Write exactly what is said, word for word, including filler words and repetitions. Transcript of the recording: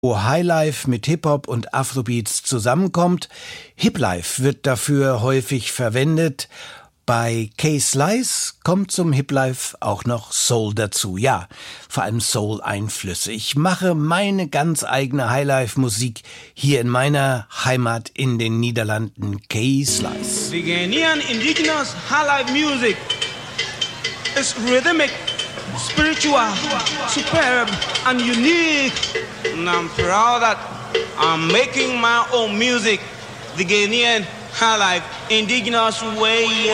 wo Highlife mit Hip-Hop und Afrobeats zusammenkommt. Hiplife wird dafür häufig verwendet. Bei K-Slice kommt zum Hiplife auch noch Soul dazu. Ja, vor allem Soul-Einflüsse. Ich mache meine ganz eigene Highlife-Musik hier in meiner Heimat in den Niederlanden, K-Slice. The Ghanaian indigenous Highlife music is rhythmic, spiritual, superb and unique. And I'm proud that I'm making my own music, the Ghanaian Highlife indigenous way.